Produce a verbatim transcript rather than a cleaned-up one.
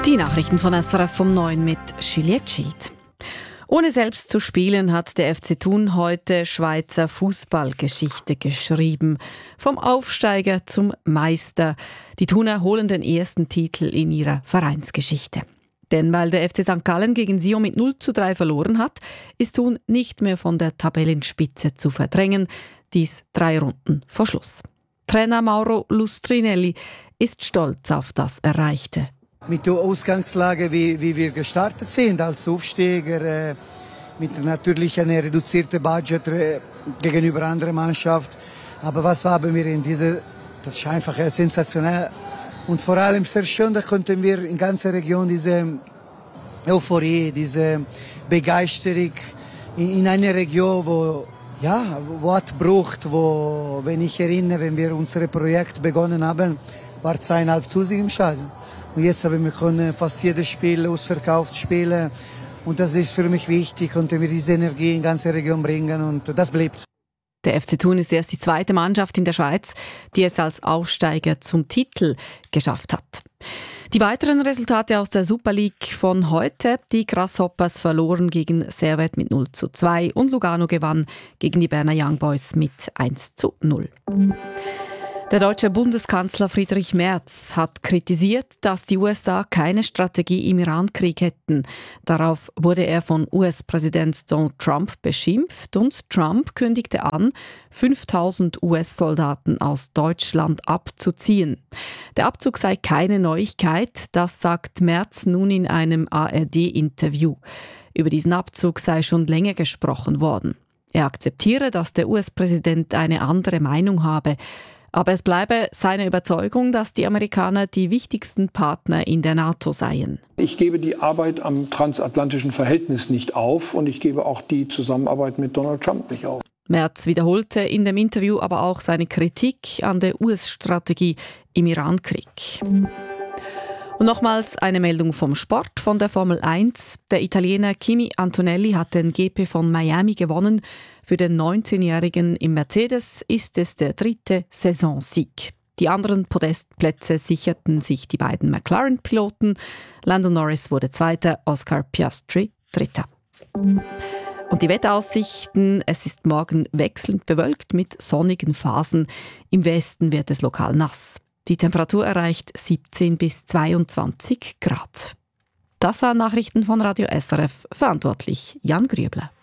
Die Nachrichten von S R F um neun mit Juliette Schild. Ohne selbst zu spielen, hat der F C Thun heute Schweizer Fußballgeschichte geschrieben. Vom Aufsteiger zum Meister. Die Thuner holen den ersten Titel in ihrer Vereinsgeschichte. Denn weil der F C Sankt Gallen gegen Sion mit null zu drei verloren hat, ist Thun nicht mehr von der Tabellenspitze zu verdrängen. Dies drei Runden vor Schluss. Trainer Mauro Lustrinelli ist stolz auf das Erreichte. Mit der Ausgangslage, wie, wie wir gestartet sind als Aufsteiger, äh, mit natürlich einem reduzierten Budget äh, gegenüber anderen Mannschaften. Aber was haben wir in dieser, das ist einfach äh, sensationell. Und vor allem sehr schön, da konnten wir in ganzer Region diese Euphorie, diese Begeisterung in, in einer Region, wo ja, wo hat braucht, wo, wenn ich erinnere, wenn wir unser Projekt begonnen haben, war zweieinhalbtausend im Stadion. Und jetzt haben wir können fast jedes Spiel ausverkauft spielen. Und das ist für mich wichtig, konnten wir diese Energie in die ganze Region bringen und das bleibt. Der F C Thun ist erst die zweite Mannschaft in der Schweiz, die es als Aufsteiger zum Titel geschafft hat. Die weiteren Resultate aus der Super League von heute. Die Grasshoppers verloren gegen Servette mit null zu zwei und Lugano gewann gegen die Berner Young Boys mit eins zu null. Der deutsche Bundeskanzler Friedrich Merz hat kritisiert, dass die U S A keine Strategie im Iran-Krieg hätten. Darauf wurde er von U S-Präsident Donald Trump beschimpft und Trump kündigte an, fünftausend U S-Soldaten aus Deutschland abzuziehen. Der Abzug sei keine Neuigkeit, das sagt Merz nun in einem A R D-Interview. Über diesen Abzug sei schon länger gesprochen worden. Er akzeptiere, dass der U S-Präsident eine andere Meinung habe. Aber es bleibe seine Überzeugung, dass die Amerikaner die wichtigsten Partner in der NATO seien. Ich gebe die Arbeit am transatlantischen Verhältnis nicht auf und ich gebe auch die Zusammenarbeit mit Donald Trump nicht auf. Merz wiederholte in dem Interview aber auch seine Kritik an der U S-Strategie im Iran-Krieg. Und nochmals eine Meldung vom Sport, von der Formel eins. Der Italiener Kimi Antonelli hat den G P von Miami gewonnen. Für den neunzehnjährigen im Mercedes ist es der dritte Saisonsieg. Die anderen Podestplätze sicherten sich die beiden McLaren-Piloten. Lando Norris wurde Zweiter, Oscar Piastri Dritter. Und die Wetteraussichten: Es ist morgen wechselnd bewölkt mit sonnigen Phasen. Im Westen wird es lokal nass. Die Temperatur erreicht siebzehn bis zweiundzwanzig Grad. Das waren Nachrichten von Radio S R F, verantwortlich Jan Grüebler.